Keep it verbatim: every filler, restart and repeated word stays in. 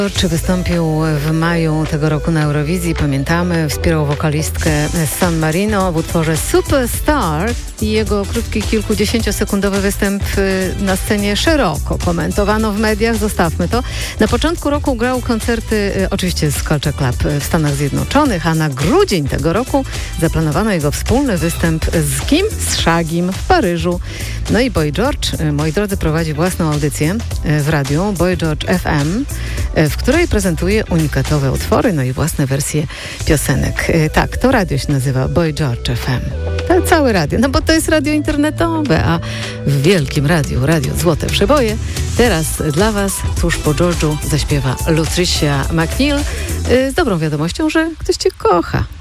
Czy wystąpił w maju tego roku na Eurowizji, pamiętamy, wspierał wokalistkę San Marino w utworze Superstar i jego krótki, kilkudziesięciosekundowy występ na scenie szeroko komentowano w mediach, zostawmy to. Na początku roku grał koncerty oczywiście z Culture Club w Stanach Zjednoczonych, a na grudzień tego roku zaplanowano jego wspólny występ z kim? Z Shagim w Paryżu. No i Boy George, moi drodzy, prowadzi własną audycję w radiu Boy George F M, w której prezentuje unikatowe utwory, no i własne wersje piosenek. Tak, to radio się nazywa Boy George F M. To całe radio, no bo to jest radio internetowe, a w wielkim radiu, radio Złote Przeboje, teraz dla Was, tuż po George'u, zaśpiewa Lutricia McNeil z dobrą wiadomością, że ktoś Cię kocha.